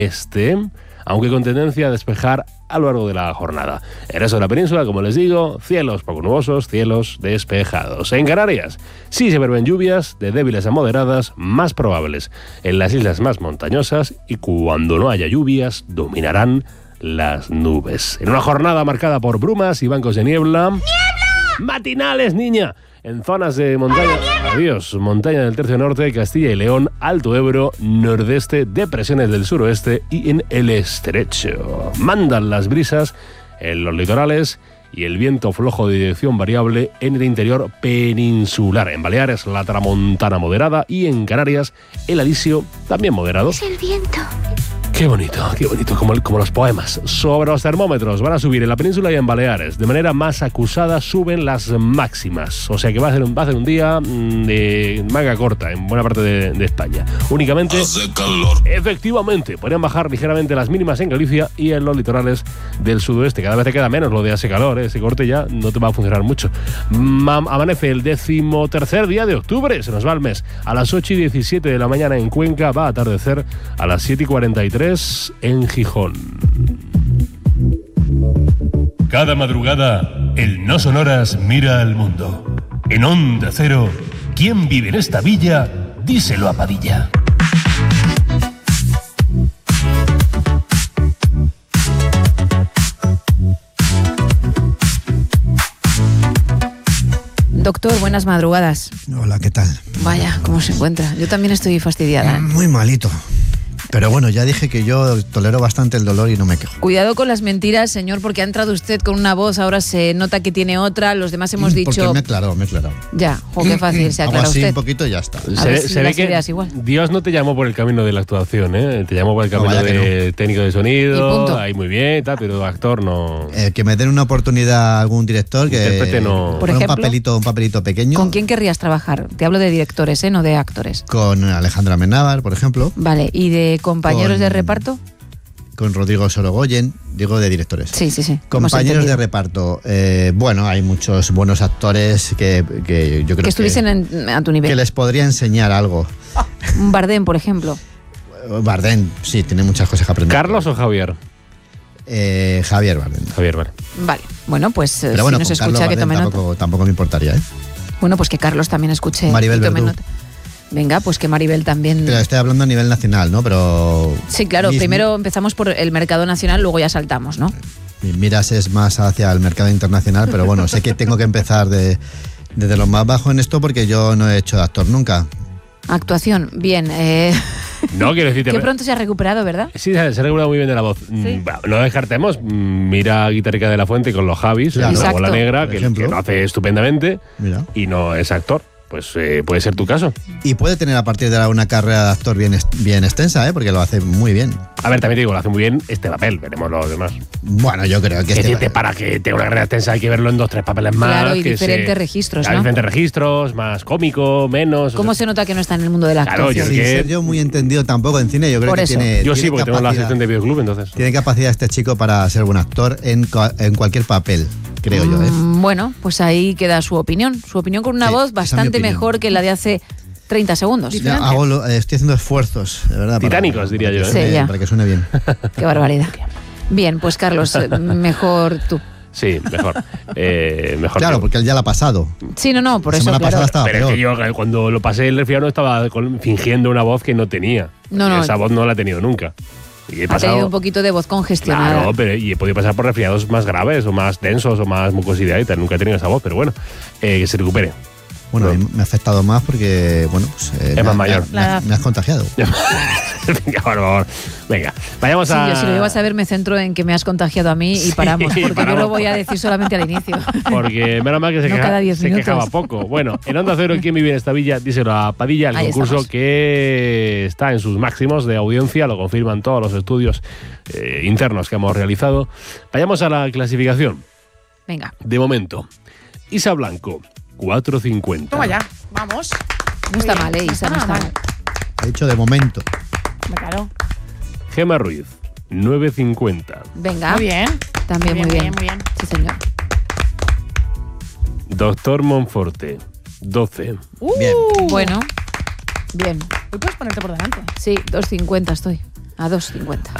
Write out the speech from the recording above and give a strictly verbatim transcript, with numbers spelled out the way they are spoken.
este, aunque con tendencia a despejar a lo largo de la jornada. En el resto de la península, como les digo, cielos poco nubosos, cielos despejados. En Canarias sí se prevén lluvias de débiles a moderadas, más probables en las islas más montañosas, y cuando no haya lluvias dominarán las nubes. En una jornada marcada por brumas y bancos de niebla. ¡Niebla! ¡Matinales, niña! En zonas de montaña, adiós, montaña del tercio norte, Castilla y León, Alto Ebro, nordeste, depresiones del suroeste y en el estrecho. Mandan las brisas en los litorales y el viento flojo de dirección variable en el interior peninsular. En Baleares, la tramontana moderada, y en Canarias, el alisio también moderado. Es el viento. Qué bonito, qué bonito, como, como los poemas. Sobre los termómetros, van a subir en la península y en Baleares. De manera más acusada suben las máximas. O sea que va a ser un, va a ser un día de manga corta en buena parte de, de España. Únicamente, hace calor. Efectivamente, podrían bajar ligeramente las mínimas en Galicia y en los litorales del sudoeste. Cada vez te queda menos lo de hace calor, ¿eh? Ese corte ya no te va a funcionar mucho. Ma- amanece el decimotercer día de octubre, se nos va el mes. A las ocho y diecisiete de la mañana en Cuenca, va a atardecer a las siete y cuarenta y tres en Gijón. Cada madrugada, el No Sonoras mira al mundo. En Onda Cero, ¿quién vive en esta villa? Díselo a Padilla. Doctor, buenas madrugadas. Hola, ¿qué tal? Vaya, ¿cómo se encuentra? Yo también estoy fastidiada, ¿eh? Muy malito. Pero bueno, ya dije que yo tolero bastante el dolor y no me quejo. Cuidado con las mentiras, señor, porque ha entrado usted con una voz, ahora se nota que tiene otra, los demás hemos Porque dicho... me he aclarado, me he aclarado. Ya, jo, qué fácil, se Hago aclara así usted. un poquito y ya está. A Se, ver ve- si se ve las que ideas igual. Dios no te llamó por el camino de la actuación, ¿eh? Te llamó por el No, camino vaya que de técnico de Y sonido, punto. ahí muy bien y tal, pero actor no... Eh, que me den una oportunidad a algún director que Intérprete no. Por con un ejemplo, papelito, un papelito pequeño. ¿Con quién querrías trabajar? Te hablo de directores, ¿eh? No de actores. Con Alejandra Amenábar, por ejemplo. Vale, ¿y de compañeros Con- de reparto? Con Rodrigo Sorogoyen, digo de directores. Sí, sí, sí. hemos Compañeros de entendido. reparto. Eh, bueno, hay muchos buenos actores que, que yo creo Que estuviesen que, en- a tu que nivel. les podría enseñar algo. Un Bardem, por ejemplo. Bardem, sí, tiene muchas cosas que aprender. ¿Carlos o Javier? Eh, Javier Bardem. Javier, vale. Vale, bueno, pues eh, Pero bueno, si nos con escucha, Carlos que Bardem tome nota. tampoco, tampoco me importaría, ¿eh? Bueno, pues que Carlos también escuche Maribel y tome Verdú. nota. Venga, pues que Maribel también... Pero estoy hablando a nivel nacional, ¿no? Pero... Sí, claro, mis- primero empezamos por el mercado nacional, luego ya saltamos, ¿no? Mis miras es más hacia el mercado internacional, pero bueno, sé que tengo que empezar de, desde lo más bajo en esto porque yo no he hecho de actor nunca. Actuación, bien. Eh, No, quiero decirte... que pronto se ha recuperado, ¿verdad? Sí, se se ha regulado muy bien de la voz. Mm, bueno, no descartemos, mm, mira a Guitarrica de la Fuente con los Javis, Claro. la Exacto. Bola Negra, Por que, ejemplo. que lo hace estupendamente Mira. y no es actor. Pues eh, puede ser tu caso. Y puede tener a partir de ahora una carrera de actor bien, est- bien extensa, ¿eh? Porque lo hace muy bien. A ver, también te digo, lo hace muy bien este papel, veremos los demás. Bueno, yo creo que Que este... decirte, para que tenga una carrera extensa hay que verlo en dos, tres papeles más. Claro, y que diferentes se- registros, Claro, ¿no? diferentes registros, más cómico, menos. ¿Cómo o sea, se nota que no está en el mundo de la Claro, actuación? yo- Sin que- ser yo muy entendido tampoco en cine, yo creo Por que eso. tiene... Yo sí, tiene porque tengo la capacidad- sección de videoclub, entonces. Tiene capacidad este chico para ser buen actor en, cua- en cualquier papel, creo yo, ¿eh? Mm, Bueno, pues ahí queda su opinión. Su opinión con una Sí, voz esa es mi bastante opinión. mejor que la de hace treinta segundos. Ya hago lo- eh, estoy haciendo esfuerzos, de verdad. para- Titánicos, diría para yo, que ¿eh? suene- Sí, ya. Para que suene bien. Qué barbaridad. Bien, pues Carlos, eh, mejor tú. Sí, mejor. eh, mejor Claro, que- porque él ya la ha pasado. Sí, no, no, por la eso, semana claro. pasada estaba Pero es peor. que yo eh, cuando lo pasé el resfriado estaba con- fingiendo una voz que no tenía. No, Y no. esa voz no la he tenido nunca. Y he Ha pasado, tenido un poquito de voz congestionada. Claro, pero y he podido pasar por resfriados más graves o más densos o más mucosidad y tal. Nunca he tenido esa voz, pero bueno, eh, que se recupere. Bueno, a mí me ha afectado más porque, bueno, pues, eh, Es me, más ha- mayor. Me, ha- me has contagiado. Venga, por favor. Venga, vayamos Sí, a. yo si lo llevas a ver me centro en que me has contagiado a mí y Sí, paramos, porque paramos. yo lo voy a decir solamente al inicio. Porque menos mal que se, No queja- cada diez se minutos. quejaba poco. Bueno, en Onda Cero, ¿quién vive en esta villa? Díselo a Padilla, el Ahí concurso estamos. que está en sus máximos de audiencia, lo confirman todos los estudios eh, internos que hemos realizado. Vayamos a la clasificación. Venga, De momento, Isa Blanco, cuatro cincuenta. Toma ya, vamos. no está mal, eh, Isa, no está mal. He dicho de momento. Claro. Gema Ruiz, nueve cincuenta. Venga, Muy bien. también muy Muy bien. bien, muy bien. Sí, señor. Doctor Monforte, doce. Uh, Bien. Bueno, bien. Hoy puedes ponerte por delante. Sí, dos cincuenta estoy. A dos cincuenta.